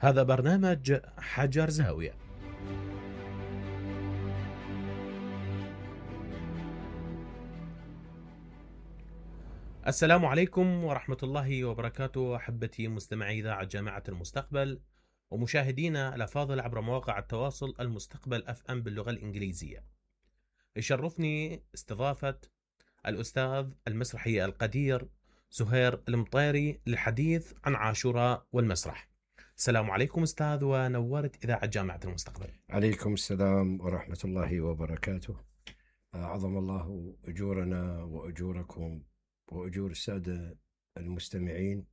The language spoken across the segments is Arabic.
هذا برنامج حجر زاوية. السلام عليكم ورحمة الله وبركاته، أحبتي مستمعي إذاعة جامعة المستقبل ومشاهدينا الأفاضل عبر مواقع التواصل المستقبل FM باللغة الإنجليزية. يشرفني استضافة الأستاذ المسرحي القدير زهير المطيري للحديث عن عاشوراء والمسرح. السلام عليكم أستاذ، ونورت إذاعة جامعة المستقبل. عليكم السلام ورحمة الله وبركاته. عظم الله أجورنا وأجوركم وأجور السادة المستمعين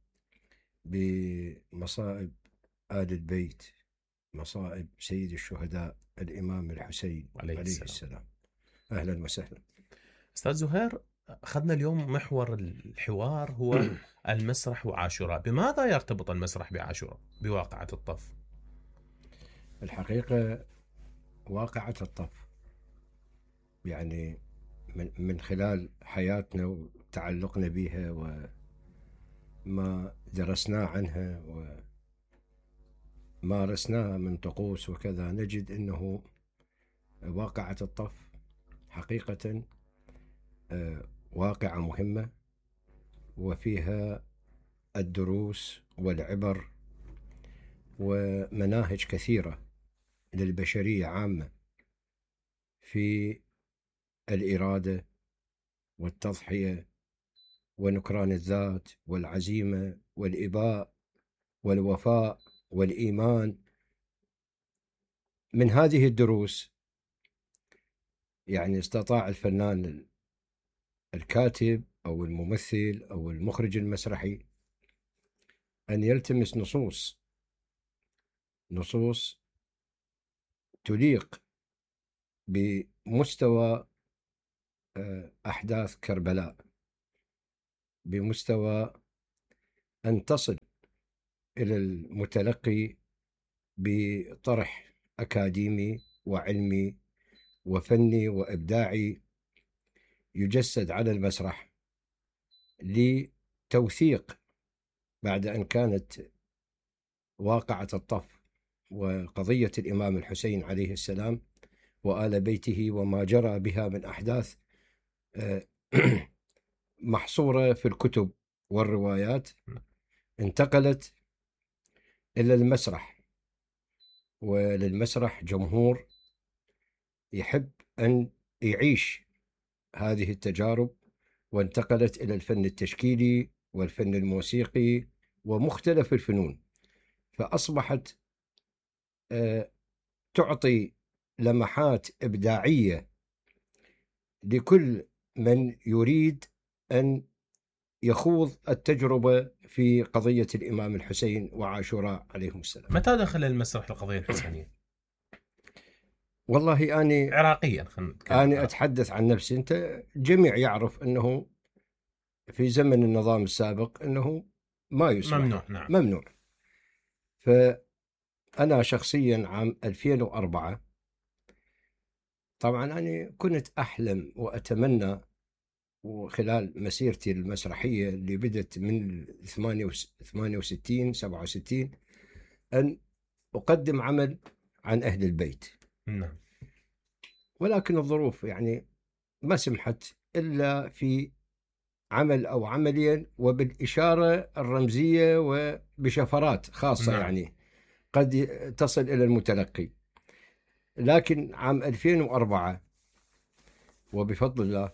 بمصائب آل البيت، مصائب سيد الشهداء الإمام الحسين عليه السلام. أهلا وسهلا أستاذ زهير، أخذنا اليوم محور الحوار هو المسرح وعاشوراء. بماذا يرتبط المسرح بعاشوراء بواقعة الطف؟ الحقيقة واقعة الطف يعني من خلال حياتنا وتعلقنا بها وما درسناه عنها ومارسناها من طقوس وكذا، نجد أنه واقعة الطف حقيقة واقعة مهمة وفيها الدروس والعبر ومناهج كثيرة للبشرية عامة في الإرادة والتضحية ونكران الذات والعزيمة والإباء والوفاء والإيمان. من هذه الدروس يعني استطاع الفنان الكاتب أو الممثل أو المخرج المسرحي أن يلتمس نصوص تليق بمستوى أحداث كربلاء، بمستوى أن تصل إلى المتلقي بطرح أكاديمي وعلمي وفني وإبداعي يجسد على المسرح لتوثيق بعد أن كانت واقعة الطف وقضية الإمام الحسين عليه السلام وآل بيته وما جرى بها من أحداث محصورة في الكتب والروايات، انتقلت إلى المسرح، وللمسرح جمهور يحب أن يعيش هذه التجارب، وانتقلت إلى الفن التشكيلي والفن الموسيقي ومختلف الفنون، فأصبحت تعطي لمحات إبداعية لكل من يريد أن يخوض التجربة في قضية الإمام الحسين وعاشوراء عليهم السلام. متى دخل المسرح القضية الحسينية؟ والله أنا عراقيا أنا أتحدث عن نفسي، أنت جميع يعرف أنه في زمن النظام السابق أنه ما يسمح، ممنوع. نعم. ممنوع. فأنا شخصيا عام 2004 طبعا أنا كنت أحلم وأتمنى، وخلال مسيرتي المسرحية اللي بدت من 68 67 أن أقدم عمل عن أهل البيت. نعم. ولكن الظروف يعني ما سمحت إلا في عمل أو عملين وبالإشارة الرمزية وبشفرات خاصة. نعم. يعني قد تصل إلى المتلقي. لكن عام 2004 وبفضل الله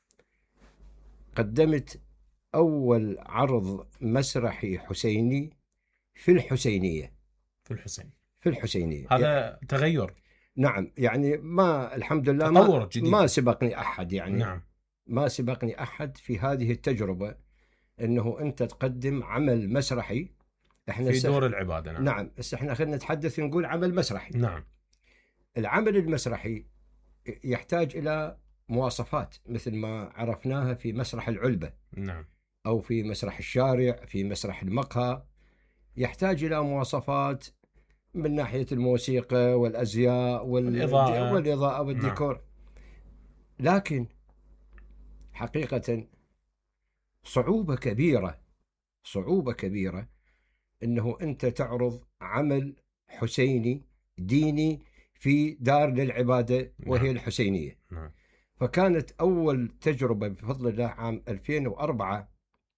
قدمت أول عرض مسرحي حسيني في الحسينية. في الحسينية هذا تغير. نعم، يعني ما الحمد لله تطور جديد. ما سبقني أحد، يعني نعم. ما سبقني أحد في هذه التجربة أنه أنت تقدم عمل مسرحي. إحنا في دور العبادة. نعم. نعم، بس إحنا خلينا نتحدث نقول عمل مسرحي. نعم. العمل المسرحي يحتاج إلى مواصفات مثل ما عرفناها في مسرح العلبة. نعم. أو في مسرح الشارع، في مسرح المقهى، يحتاج إلى مواصفات من ناحية الموسيقى والأزياء والإضاءة والديكور. نعم. لكن حقيقة صعوبة كبيرة أنه أنت تعرض عمل حسيني ديني في دار للعبادة وهي الحسينية. فكانت أول تجربة بفضل الله عام 2004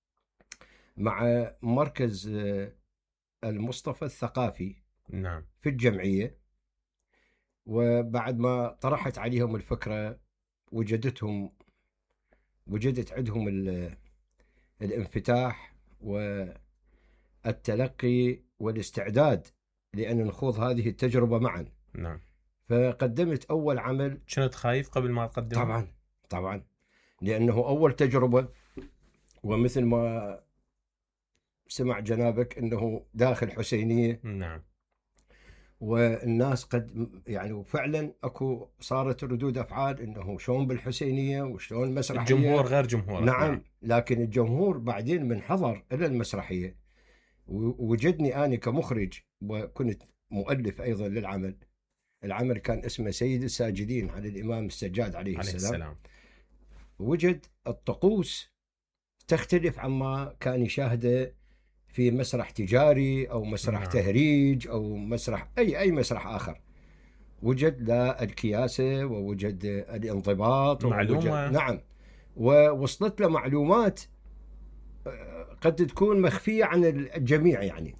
مع مركز المصطفى الثقافي في الجمعية. وبعد ما طرحت عليهم الفكرة وجدت عندهم الانفتاح والتلقي والاستعداد لأن نخوض هذه التجربة معا. فقدمت أول عمل. كنت خايف قبل ما تقدم؟ طبعا لأنه أول تجربة، ومثل ما سمع جنابك أنه داخل حسينية. والناس قد يعني وفعلا اكو صارت ردود افعال انه شلون بالحسينيه وشلون المسرحيه. الجمهور غير جمهور. نعم. لكن الجمهور بعدين من حضر الى المسرحيه وجدني انا كمخرج وكنت مؤلف ايضا للعمل. العمل كان اسمه سيد الساجدين على الامام السجاد عليه السلام. وجد الطقوس تختلف عما كان يشاهده في مسرح تجاري أو مسرح تهريج أو مسرح أي مسرح آخر. وجد لا الكياسة ووجد الانضباط معلومة. نعم. ووصلت له معلومات قد تكون مخفية عن الجميع يعني.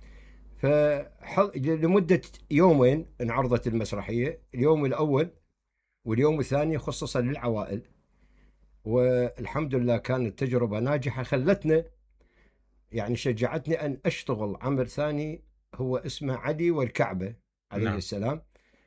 لمدة يومين انعرضت المسرحية، اليوم الأول واليوم الثاني خصصا للعوائل. والحمد لله كانت تجربة ناجحة خلتنا يعني شجعتني أن أشتغل عمل ثاني هو اسمه علي والكعبة عليه السلام.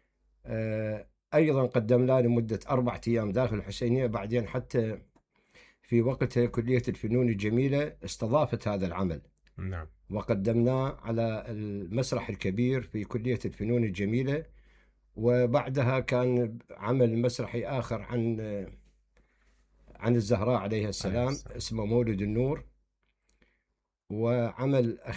أيضا قدمناه لمدة 4 أيام داخل الحسينية. بعدين حتى في وقتها كلية الفنون الجميلة استضافت هذا العمل. وقدمناه على المسرح الكبير في كلية الفنون الجميلة. وبعدها كان عمل مسرحي آخر عن الزهراء عليها السلام اسمه مولد النور. وعمل